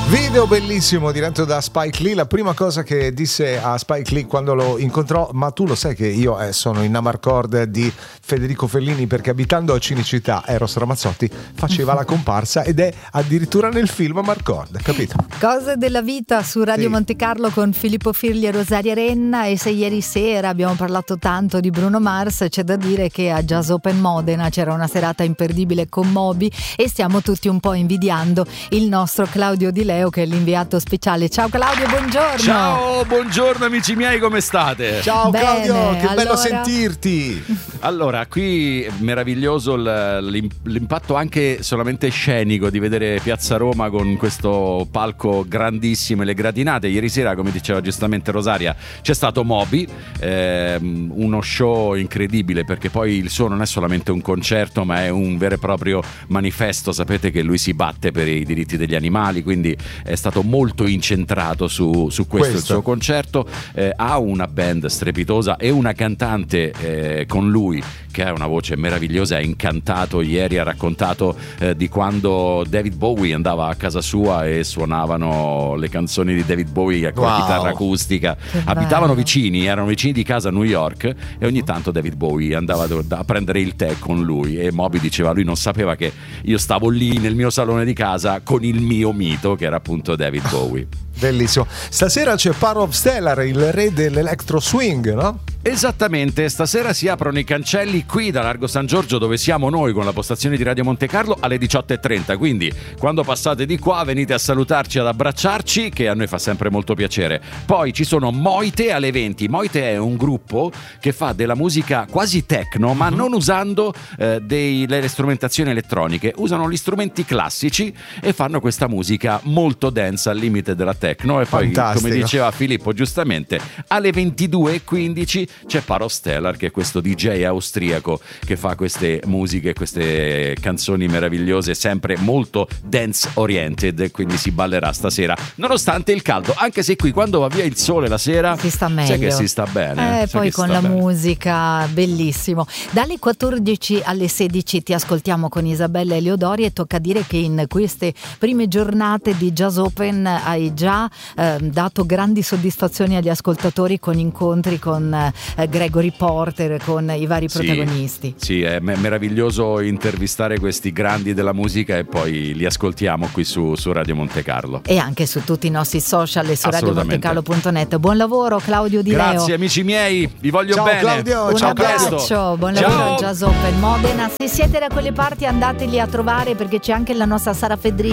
Video bellissimo diretto da Spike Lee. La prima cosa che disse a Spike Lee quando lo incontrò: ma tu lo sai che io sono in Amarcord di Federico Fellini, perché abitando a Cinecittà Eros Ramazzotti faceva la comparsa ed è addirittura nel film Amarcord, capito? Cose della vita su Radio Monte Carlo con Filippo Firli e Rosaria Renna. E se ieri sera abbiamo parlato tanto di Bruno Mars, c'è da dire che a Jazz Open Modena c'era una serata imperdibile con Moby e stiamo tutti un po' invidiando il nostro Claudio Di Leo, che è l'inviato speciale. Ciao Claudio, buongiorno. Ciao, buongiorno amici miei, come state? Ciao Bene, Claudio, che bello allora... sentirti. Allora, qui meraviglioso l'impatto anche solamente scenico di vedere Piazza Roma con questo palco grandissimo e le gratinate. Ieri sera, come diceva giustamente Rosaria, c'è stato Moby, uno show incredibile, perché poi il suo non è solamente un concerto ma è un vero e proprio manifesto. Sapete che lui si batte per i diritti degli animali, quindi è stato molto incentrato su questo il suo concerto. Ha una band strepitosa e una cantante con lui che ha una voce meravigliosa. È incantato, ieri ha raccontato di quando David Bowie andava a casa sua e suonavano le canzoni di David Bowie con la chitarra acustica. Abitavano vicini, erano vicini di casa a New York, e ogni tanto David Bowie andava a prendere il tè con lui, e Moby diceva lui non sapeva che io stavo lì nel mio salone di casa con il mio mito, che era appunto David Bowie. Bellissimo. Stasera c'è Power of Stellar, il re dell'electro swing, no? Esattamente, stasera si aprono i cancelli qui da Largo San Giorgio, dove siamo noi con la postazione di Radio Monte Carlo, alle 18:30, quindi quando passate di qua venite a salutarci, ad abbracciarci, che a noi fa sempre molto piacere. Poi ci sono Moite alle 20. Moite è un gruppo che fa della musica quasi techno, ma non usando le strumentazioni elettroniche, usano gli strumenti classici e fanno questa musica molto dance, al limite della techno. E poi, come diceva Filippo giustamente, alle 22:15 c'è Paro Stellar, che è questo DJ austriaco che fa queste musiche, queste canzoni meravigliose, sempre molto dance oriented, quindi si ballerà stasera nonostante il caldo, anche se qui quando va via il sole la sera si sta meglio, sai che si sta bene, poi con la musica, bellissimo. Dalle 14 alle 16 ti ascoltiamo con Isabella Eleodori, e tocca dire che in queste prime giornate di Jazz Open hai già dato grandi soddisfazioni agli ascoltatori con incontri con Gregory Porter, con i vari protagonisti. Sì, è meraviglioso intervistare questi grandi della musica e poi li ascoltiamo qui su Radio Monte Carlo. E anche su tutti i nostri social e su radiomontecarlo.net. Buon lavoro Claudio Di Leo. Grazie amici miei, vi voglio bene. Claudio, un ciao abbraccio, buon lavoro Jazz Open Modena. Se siete da quelle parti andateli a trovare, perché c'è anche la nostra Sara Fedrini